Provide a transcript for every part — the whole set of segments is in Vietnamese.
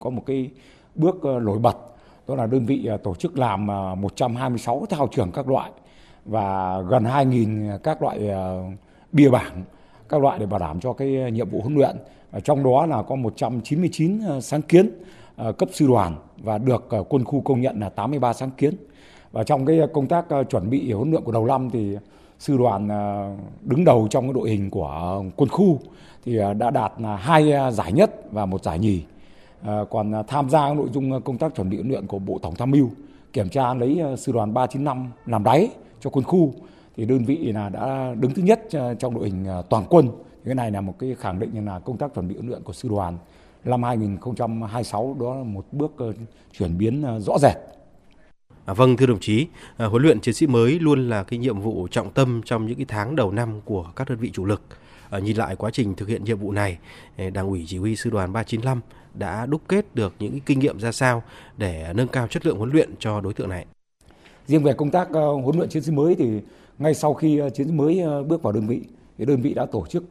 Có một cái bước nổi bật, đó là đơn vị tổ chức làm 126 thao trường các loại và gần 2.000 các loại bia bảng, các loại để bảo đảm cho cái nhiệm vụ huấn luyện. Trong đó là có 199 sáng kiến cấp sư đoàn và được quân khu công nhận là 83 sáng kiến. Và trong cái công tác chuẩn bị huấn luyện của đầu năm thì sư đoàn đứng đầu trong cái đội hình của quân khu thì đã đạt 2 giải nhất và 1 giải nhì. Còn tham gia nội dung công tác chuẩn bị huấn luyện của Bộ Tổng tham mưu, kiểm tra lấy sư đoàn 395 làm đáy cho quân khu thì đơn vị là đã đứng thứ nhất trong đội hình toàn quân. Cái này là một cái khẳng định là công tác chuẩn bị huấn luyện của sư đoàn năm 2026 đó là một bước chuyển biến rõ rệt. Vâng, thưa đồng chí, huấn luyện chiến sĩ mới luôn là cái nhiệm vụ trọng tâm trong những cái tháng đầu năm của các đơn vị chủ lực. Nhìn lại quá trình thực hiện nhiệm vụ này, Đảng ủy Chỉ huy Sư đoàn 395 đã đúc kết được những cái kinh nghiệm ra sao để nâng cao chất lượng huấn luyện cho đối tượng này? Riêng về công tác huấn luyện chiến sĩ mới thì ngay sau khi chiến sĩ mới bước vào đơn vị, thì đơn vị đã tổ chức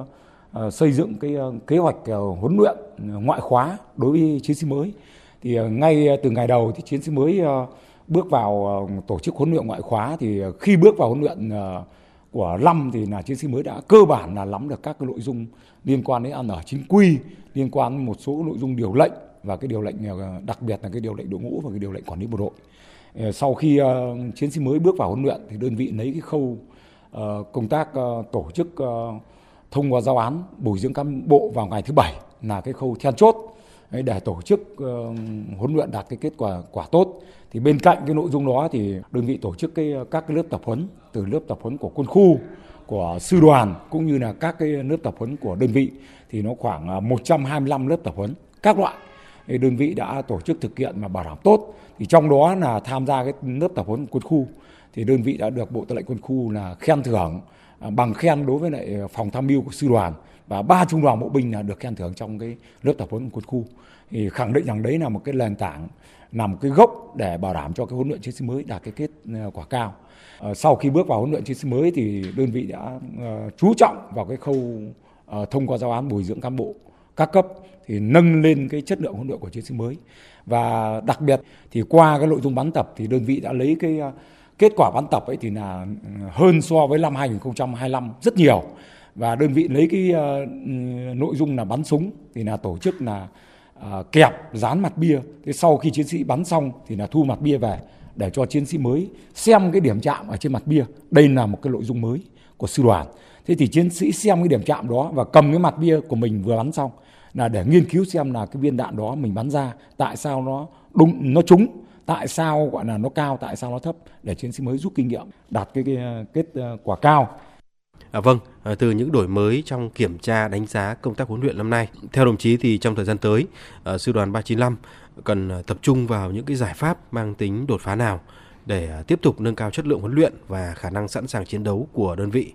xây dựng cái kế hoạch huấn luyện ngoại khóa đối với chiến sĩ mới. Thì ngay từ ngày đầu thì chiến sĩ mới bước vào tổ chức huấn luyện ngoại khóa, thì khi bước vào huấn luyện của năm thì là chiến sĩ mới đã cơ bản là nắm được các cái nội dung liên quan đến ăn ở chính quy, liên quan đến một số nội dung điều lệnh và cái điều lệnh đặc biệt là cái điều lệnh đội ngũ và cái điều lệnh quản lý bộ đội. Sau khi chiến sĩ mới bước vào huấn luyện thì đơn vị lấy cái khâu công tác tổ chức thông qua giao án bồi dưỡng cán bộ vào ngày thứ 7 là cái khâu then chốt để tổ chức huấn luyện đạt cái kết quả tốt. Thì bên cạnh cái nội dung đó thì đơn vị tổ chức các cái lớp tập huấn, từ lớp tập huấn của quân khu, của sư đoàn cũng như là các cái lớp tập huấn của đơn vị, thì nó khoảng 125 lớp tập huấn các loại. Thì đơn vị đã tổ chức thực hiện mà bảo đảm tốt. Thì trong đó là tham gia cái lớp tập huấn của quân khu thì đơn vị đã được Bộ Tư lệnh Quân khu là khen thưởng bằng khen đối với lại phòng tham mưu của sư đoàn, và 3 trung đoàn bộ binh là được khen thưởng trong cái lớp tập huấn của quân khu. Thì khẳng định rằng đấy là một cái nền tảng, là một cái gốc để bảo đảm cho cái huấn luyện chiến sĩ mới đạt cái kết quả cao. Sau khi bước vào huấn luyện chiến sĩ mới thì đơn vị đã chú trọng vào cái khâu thông qua giao án bồi dưỡng cán bộ các cấp, thì nâng lên cái chất lượng huấn luyện của chiến sĩ mới. Và đặc biệt thì qua cái nội dung bắn tập thì đơn vị đã lấy cái kết quả bắn tập ấy thì là hơn so với năm 2025 rất nhiều. Và đơn vị lấy cái nội dung là bắn súng thì là tổ chức là kẹp dán mặt bia. Thế sau khi chiến sĩ bắn xong thì là thu mặt bia về để cho chiến sĩ mới xem cái điểm chạm ở trên mặt bia. Đây là một cái nội dung mới của sư đoàn. Thế thì chiến sĩ xem cái điểm chạm đó và cầm cái mặt bia của mình vừa bắn xong là để nghiên cứu xem là cái viên đạn đó mình bắn ra tại sao nó đúng, nó trúng, tại sao gọi là nó cao, tại sao nó thấp, để chiến sĩ mới rút kinh nghiệm đạt cái kết quả cao. Vâng, từ những đổi mới trong kiểm tra đánh giá công tác huấn luyện năm nay, theo đồng chí thì trong thời gian tới, Sư đoàn 395 cần tập trung vào những cái giải pháp mang tính đột phá nào để tiếp tục nâng cao chất lượng huấn luyện và khả năng sẵn sàng chiến đấu của đơn vị?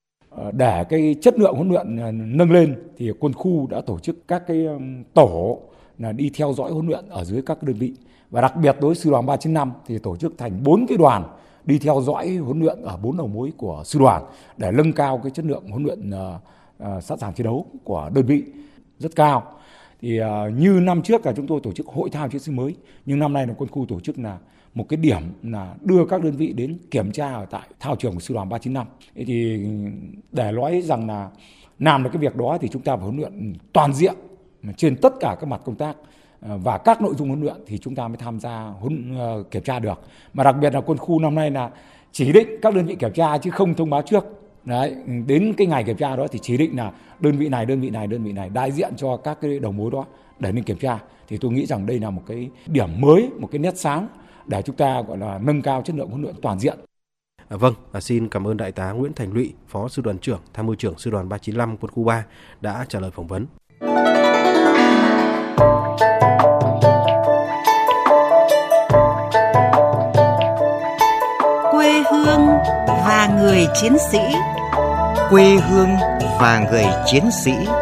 Để cái chất lượng huấn luyện nâng lên thì quân khu đã tổ chức các cái tổ là đi theo dõi huấn luyện ở dưới các đơn vị, và đặc biệt đối với sư đoàn 395 thì tổ chức thành 4 cái đoàn đi theo dõi huấn luyện ở 4 đầu mối của sư đoàn để nâng cao cái chất lượng huấn luyện sẵn sàng chiến đấu của đơn vị rất cao. Thì như năm trước là chúng tôi tổ chức hội thao chiến sĩ mới, nhưng năm nay là quân khu tổ chức là một cái điểm là đưa các đơn vị đến kiểm tra ở tại thao trường của sư đoàn 395. Thì để nói rằng là làm được cái việc đó thì chúng ta phải huấn luyện toàn diện trên tất cả các mặt công tác và các nội dung huấn luyện thì chúng ta mới tham gia kiểm tra được. Mà đặc biệt là quân khu năm nay là chỉ định các đơn vị kiểm tra chứ không thông báo trước. Đấy, đến cái ngày kiểm tra đó thì chỉ định là đơn vị này đại diện cho các cái đầu mối đó để nên kiểm tra. Thì tôi nghĩ rằng đây là một cái điểm mới, một cái nét sáng để chúng ta gọi là nâng cao chất lượng huấn luyện toàn diện. Vâng, xin cảm ơn Đại tá Nguyễn Thành Lụy, Phó Sư đoàn trưởng, Tham mưu trưởng Sư đoàn 395 Quân khu 3 đã trả lời phỏng vấn. Quê hương và người chiến sĩ. Quê hương và người chiến sĩ.